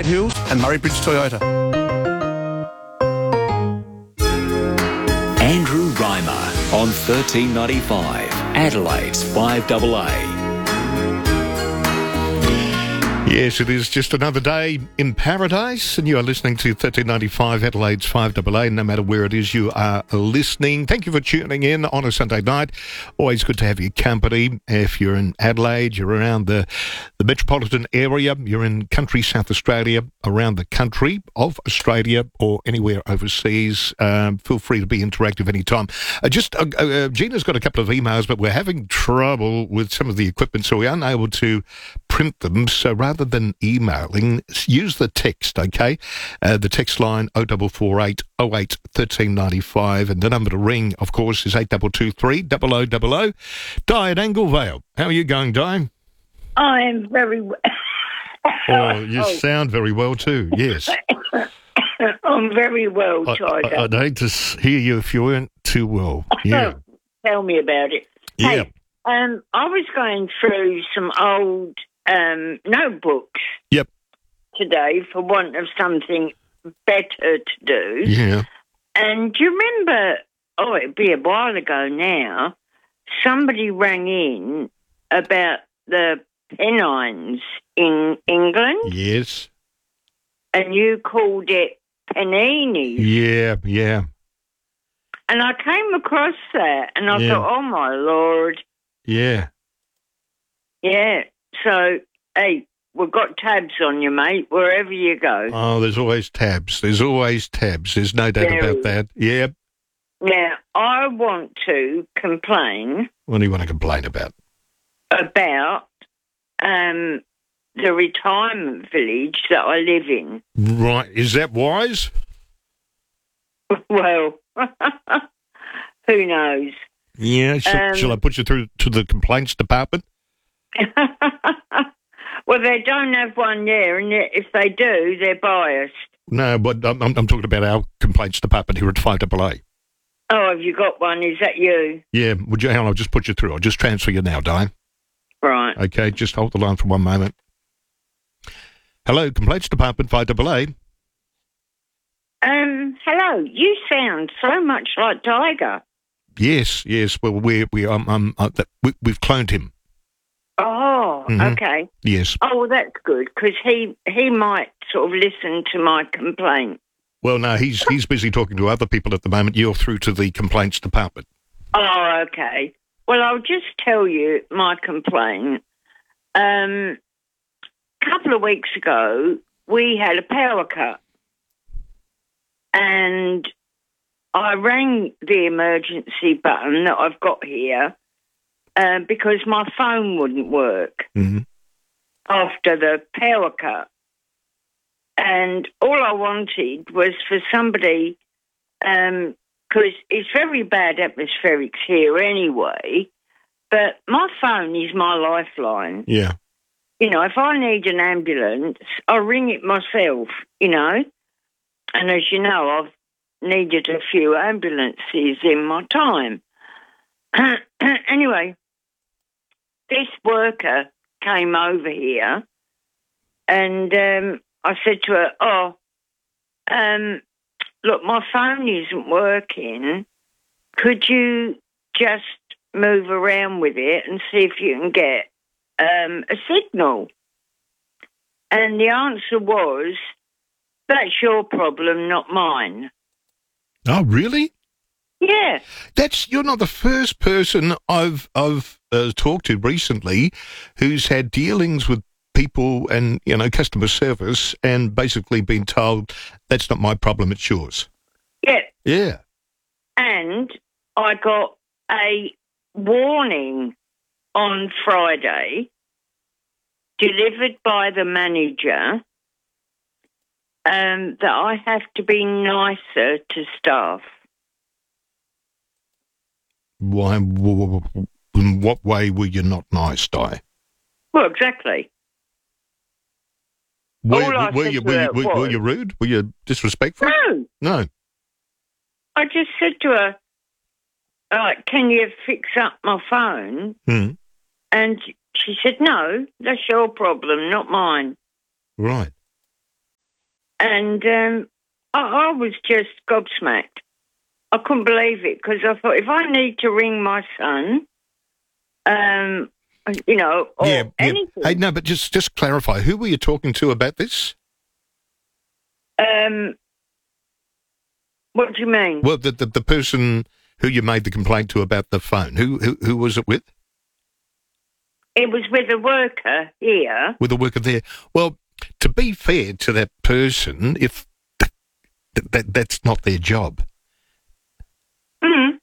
Hills and Murray Bridge Toyota. Andrew Reimer on 1395, Adelaide's 5AA. Yes, it is just another day in paradise, and you are listening to 1395 Adelaide's 5AA, no matter where it is you are listening. Thank you for tuning in on a Sunday night. Always good to have your company. If you're in Adelaide, you're around the metropolitan area, you're in country South Australia, around the country of Australia, or anywhere overseas, feel free to be interactive anytime. Gina's got a couple of emails, but we're having trouble with some of the equipment, so we're unable to print them. So rather than emailing, use the text, okay? The text line 0448 08 1395, and the number to ring, of course, is 8223 0000. Di at Anglevale. How are you going, Di? I am very well. Oh, you sound very well too, yes. I'm very well, Tiger. I'd hate to hear you if you weren't too well. Yeah. Tell me about it. Yeah. Hey, I was going through some old notebooks Yep. today for want of something better to do. Yeah. And do you remember, it'd be a while ago now, somebody rang in about the Pennines in England? Yes. And you called it Paninis. Yeah. And I came across that and I thought, oh my Lord. Yeah. Yeah. So, hey, we've got tabs on you, mate, wherever you go. Oh, there's always tabs. There's no doubt about that. Yeah. Now, I want to complain. What do you want to complain about? About the retirement village that I live in. Right. Is that wise? Well, who knows? Yeah. Shall I put you through to the complaints department? Well, they don't have one there, and if they do, they're biased. No, but I'm talking about our complaints department here at 5AA. Oh, have you got one? Is that you? Yeah. Would you? I'll just put you through. I'll just transfer you now, Di. Right. Okay. Just hold the line for one moment. Hello, complaints department, 5AA. Hello. You sound so much like Tiger. Yes. Well, we've cloned him. Oh, okay. Yes. Oh, well, that's good, because he might sort of listen to my complaint. Well, no, he's busy talking to other people at the moment. You're through to the complaints department. Oh, okay. Well, I'll just tell you my complaint. A couple of weeks ago, we had a power cut, and I rang the emergency button that I've got here because my phone wouldn't work after the power cut. And all I wanted was for somebody, because it's very bad atmospherics here anyway, but my phone is my lifeline. Yeah. You know, if I need an ambulance, I ring it myself, you know. And as you know, I've needed a few ambulances in my time. Anyway, this worker came over here and I said to her, look, my phone isn't working. Could you just move around with it and see if you can get a signal? And the answer was, that's your problem, not mine. Oh, really? Yeah. You're not the first person I've talked to recently who's had dealings with people and, you know, customer service and basically been told, that's not my problem, it's yours. Yeah. Yeah. And I got a warning on Friday delivered by the manager that I have to be nicer to staff. Why? In what way were you not nice, Di? Well, exactly. Were you rude? Were you disrespectful? No. I just said to her, can you fix up my phone? And she said, no, that's your problem, not mine. Right. And I was just gobsmacked. I couldn't believe it because I thought if I need to ring my son, or anything. Hey, no, but just clarify. Who were you talking to about this? What do you mean? Well, the person who you made the complaint to about the phone. Who was it with? It was with a worker here. With a worker there. Well, to be fair to that person, if that's not their job. Mm.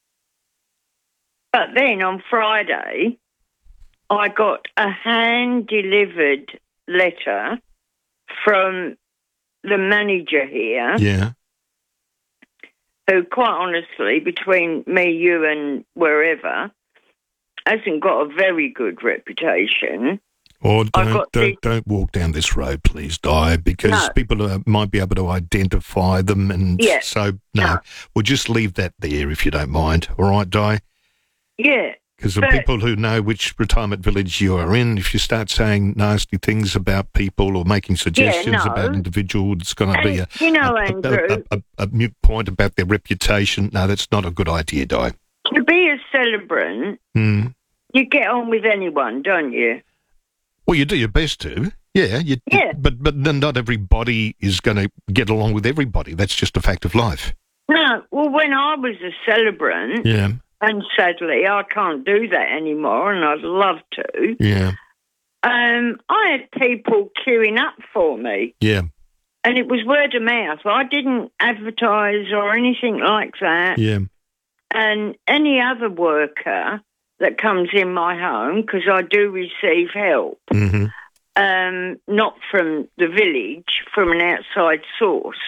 But then on Friday, I got a hand-delivered letter from the manager here. Yeah. Who, quite honestly, between me, you and wherever, hasn't got a very good reputation. Or don't walk down this road, please, Di, because people might be able to identify them. And so, we'll just leave that there if you don't mind. All right, Di? Yeah. Because the people who know which retirement village you are in, if you start saying nasty things about people or making suggestions about individuals, it's going to be a mute point about their reputation. No, that's not a good idea, Di. To be a celebrant, you get on with anyone, don't you? Well, you do your best to. Yeah. But then not everybody is going to get along with everybody. That's just a fact of life. No, well, when I was a celebrant... Yeah. And sadly, I can't do that anymore, and I'd love to. Yeah. I had people queuing up for me. Yeah. And it was word of mouth. I didn't advertise or anything like that. Yeah. And any other worker that comes in my home, because I do receive help, not from the village, from an outside source.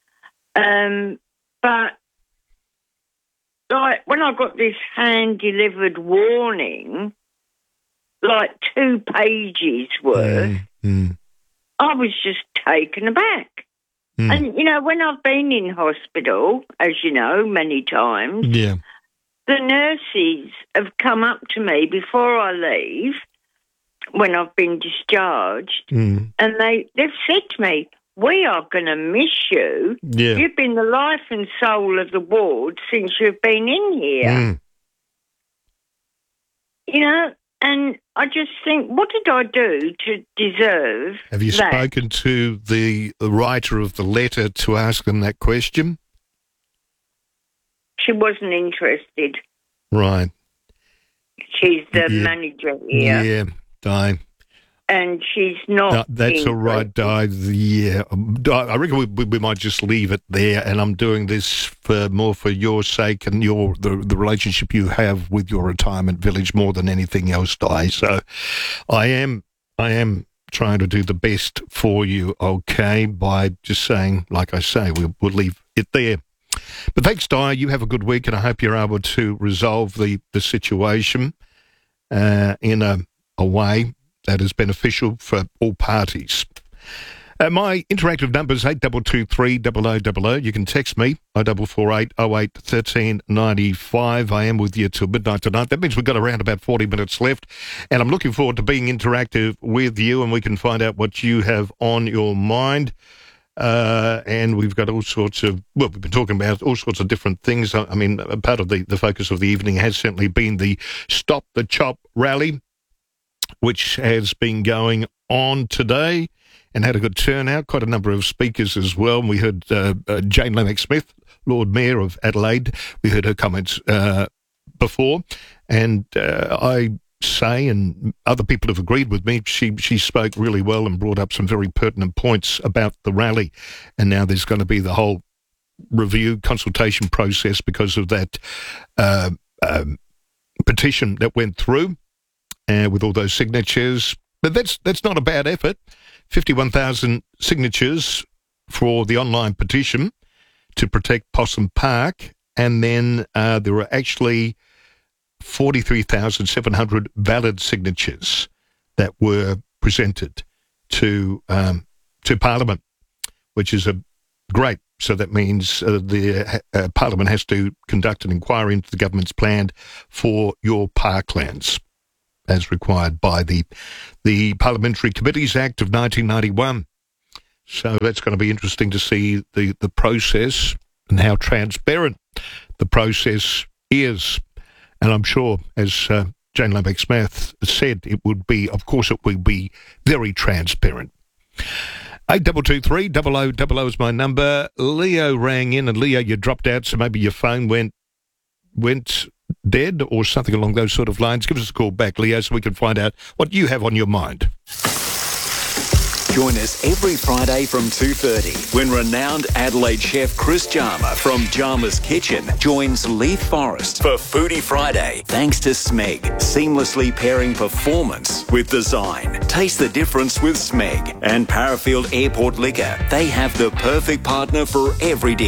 But... like, when I got this hand-delivered warning, like 2 pages worth, I was just taken aback. And, when I've been in hospital, as you know, many times, the nurses have come up to me before I leave, when I've been discharged, and they've said to me, we are going to miss you. Yeah. You've been the life and soul of the ward since you've been in here. And I just think, what did I do to deserve Have you that? spoken to the writer of the letter to ask them that question? She wasn't interested. Right. She's the manager here. Yeah, Di. And she's not. No, that's all right, Di. Yeah, I reckon we might just leave it there. And I'm doing this more for your sake and the relationship you have with your retirement village more than anything else, Di. So, I am trying to do the best for you. Okay, by just saying, like I say, we'll leave it there. But thanks, Di. You have a good week, and I hope you're able to resolve the situation in a way that is beneficial for all parties. My interactive number is 8223 0000. You can text me 0448 08 1395. I am with you till midnight tonight. That means we've got around about 40 minutes left, and I'm looking forward to being interactive with you, and we can find out what you have on your mind. And we've got all sorts of, we've been talking about all sorts of different things. I mean, part of the focus of the evening has certainly been the Stop the Chop rally, which has been going on today and had a good turnout, quite a number of speakers as well. And we heard Jane Lennox-Smith, Lord Mayor of Adelaide. We heard her comments before, and I say, and other people have agreed with me, she spoke really well and brought up some very pertinent points about the rally. And now there's going to be the whole review consultation process because of that petition that went through. With all those signatures. But that's not a bad effort. 51,000 signatures for the online petition to protect Possum Park. And then there were actually 43,700 valid signatures that were presented to Parliament, which is great. So that means the Parliament has to conduct an inquiry into the government's plan for your parklands, as required by the Parliamentary Committees Act of 1991. So that's going to be interesting to see the process and how transparent the process is. And I'm sure, as Jane Lambeck-Smith said, it will be very transparent. 8223 0000 is my number. Leo rang in, and Leo, you dropped out, so maybe your phone went dead or something along those sort of lines. Give us a call back, Leo, so we can find out what you have on your mind. Join us every Friday from 2:30 when renowned Adelaide chef Chris Jarma from Jarma's Kitchen joins Leith Forrest for Foodie Friday. Thanks to Smeg, seamlessly pairing performance with design. Taste the difference with Smeg and Parafield Airport Liquor. They have the perfect partner for every dish.